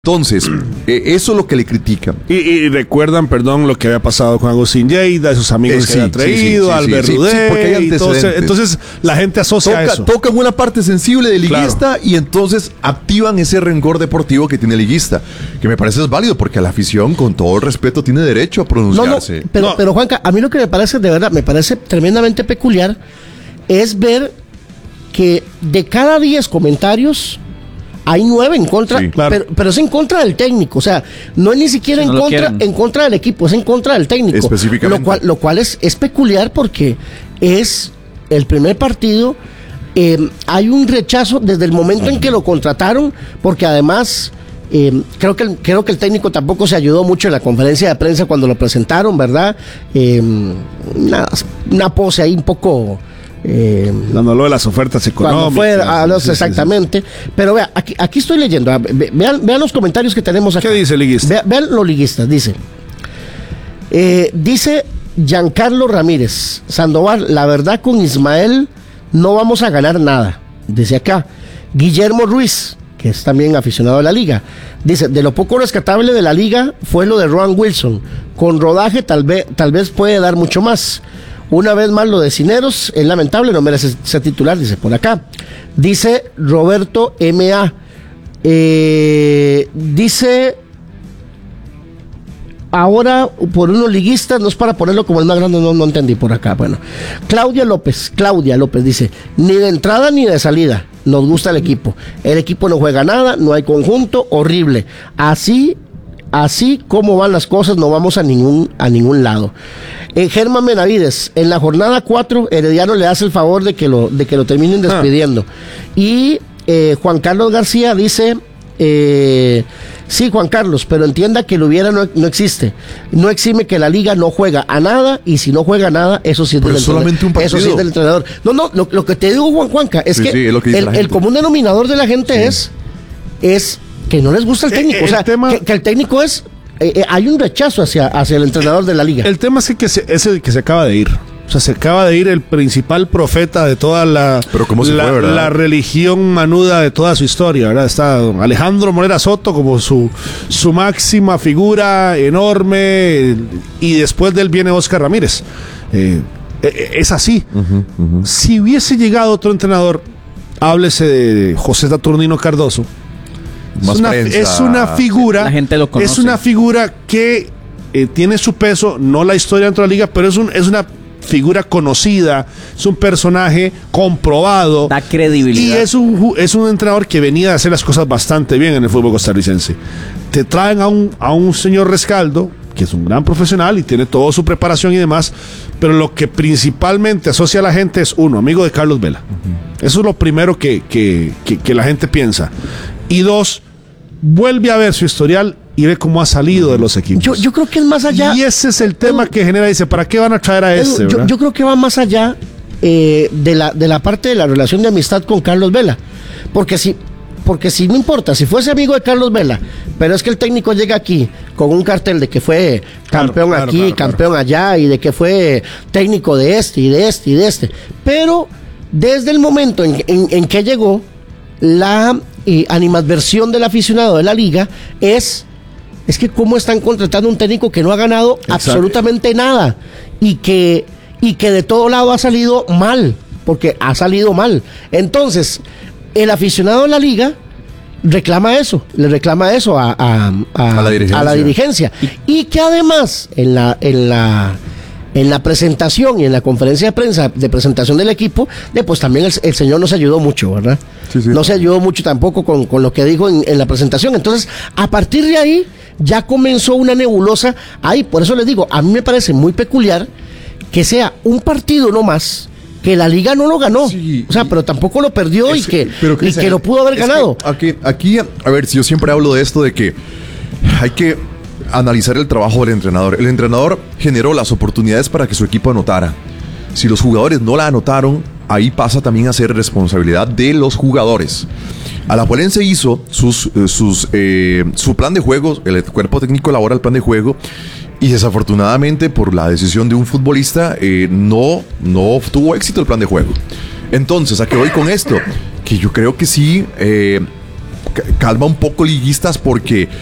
Entonces, eso es lo que le critican. Y recuerdan, perdón, lo que había pasado con Agustín Lleida, esos amigos que había traído, Albert Rudé, porque hay antecedentes. Entonces la gente asocia eso. Tocan una parte sensible del liguista, y entonces activan ese rencor deportivo que tiene el liguista, que me parece es válido, porque la afición, con todo el respeto, tiene derecho a pronunciarse. Pero Juanca, a mí lo que me parece, de verdad, me parece tremendamente peculiar, es ver que de cada 10 comentarios hay 9 en contra, sí, claro. pero es en contra del técnico, o sea, no es ni siquiera en contra del equipo, es en contra del técnico. Específicamente. Lo cual es peculiar, porque es el primer partido, hay un rechazo desde el momento en que lo contrataron, porque además creo que el técnico tampoco se ayudó mucho en la conferencia de prensa cuando lo presentaron, ¿verdad? Una pose ahí un poco... dándolo de las ofertas económicas. Exactamente. Pero vea, aquí estoy leyendo. Vean los comentarios que tenemos aquí. ¿Qué dice el liguista? Vean los liguistas. Dice Giancarlo Ramírez Sandoval: la verdad, con Ismael no vamos a ganar nada. Dice acá Guillermo Ruiz, que es también aficionado de la liga, dice: de lo poco rescatable de la liga fue lo de Rowan Wilson. Con rodaje tal vez puede dar mucho más. Una vez más, lo de Cineros es lamentable, no merece ser titular, dice por acá. Dice Roberto M.A. Dice: ahora, por unos liguistas, no es para ponerlo como el más grande, no entendí por acá. Bueno, Claudia López dice: ni de entrada ni de salida, nos gusta el equipo. El equipo no juega nada, no hay conjunto, horrible. Así como van las cosas, no vamos a ningún lado. Germán Benavides: en la jornada 4, Herediano le hace el favor de que lo terminen despidiendo. Y Juan Carlos García dice: sí, Juan Carlos, pero entienda que lo hubiera no existe. No exime que la liga no juega a nada, y si no juega a nada, eso sí es del entrenador. Solamente un partido. Eso sí es del entrenador. No, lo que te digo, Juanca, es sí, que es lo que dice el común denominador de la gente es que no les gusta el técnico. O sea, que el técnico es... hay un rechazo hacia el entrenador de la liga. El tema es que se acaba de ir. O sea, se acaba de ir el principal profeta de toda la religión manuda de toda su historia, ¿verdad? Está Alejandro Morera Soto como su máxima figura enorme, y después de él viene Oscar Ramírez. Es así. Si hubiese llegado otro entrenador, háblese de José Saturnino Cardoso, es una figura, la gente lo conoce. Es una figura que tiene su peso, no la historia dentro de la liga, pero es una figura conocida, es un personaje comprobado, da credibilidad, y es un entrenador que venía a hacer las cosas bastante bien en el fútbol costarricense. Te traen a un señor Rescaldo, que es un gran profesional y tiene toda su preparación y demás, pero lo que principalmente asocia a la gente es, uno, amigo de Carlos Vela. Eso es lo primero que la gente piensa. Y dos, vuelve a ver su historial y ve cómo ha salido de los equipos. Yo creo que es más allá. Y ese es el tema que genera, dice, ¿para qué van a traer a este? Yo creo que va más allá de la parte de la relación de amistad con Carlos Vela. Porque si no importa, si fuese amigo de Carlos Vela, pero es que el técnico llega aquí con un cartel de que fue campeón campeón allá, y de que fue técnico de este y de este y de este. Pero desde el momento en que llegó, la animadversión del aficionado de la liga es que cómo están contratando un técnico que no ha ganado absolutamente nada, y que de todo lado ha salido mal, porque ha salido mal. Entonces, el aficionado de la liga le reclama eso a la dirigencia. Y que además en la presentación y en la conferencia de prensa de presentación del equipo, pues también el señor nos ayudó mucho, ¿verdad? Sí. No se ayudó mucho tampoco con lo que dijo en la presentación. Entonces, a partir de ahí ya comenzó una nebulosa ahí. Por eso les digo, a mí me parece muy peculiar que sea un partido no más, que la liga no lo ganó, pero tampoco lo perdió, y que lo pudo haber ganado. Aquí, a ver, si yo siempre hablo de esto, de que hay que analizar el trabajo del entrenador. El entrenador generó las oportunidades para que su equipo anotara. Si los jugadores no la anotaron, ahí pasa también a ser responsabilidad de los jugadores. Alajuelense hizo su plan de juego, el cuerpo técnico elabora el plan de juego, y desafortunadamente por la decisión de un futbolista no tuvo éxito el plan de juego. Entonces, ¿a qué voy con esto? Que yo creo que sí, calma un poco liguistas porque